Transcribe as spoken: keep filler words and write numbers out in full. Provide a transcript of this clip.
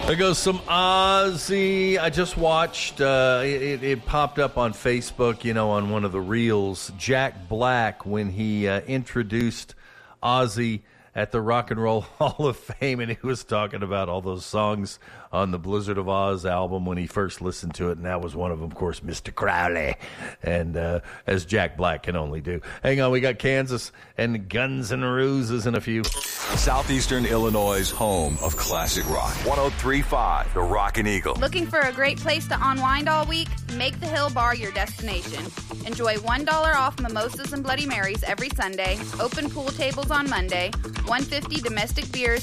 There goes some Ozzy. I just watched, uh, it, it popped up on Facebook, you know, on one of the reels, Jack Black, when he uh, introduced Ozzy at the Rock and Roll Hall of Fame, and he was talking about all those songs on the Blizzard of Oz album when he first listened to it, and that was one of them, of course, Mister Crowley, and uh, as Jack Black can only do. Hang on, we got Kansas and Guns N' Roses in a few. Southeastern Illinois' home of classic rock. one oh three point five, The Rockin' Eagle. Looking for a great place to unwind all week? Make the Hill Bar your destination. Enjoy one dollar off mimosas and Bloody Marys every Sunday, open pool tables on Monday, one dollar fifty domestic beers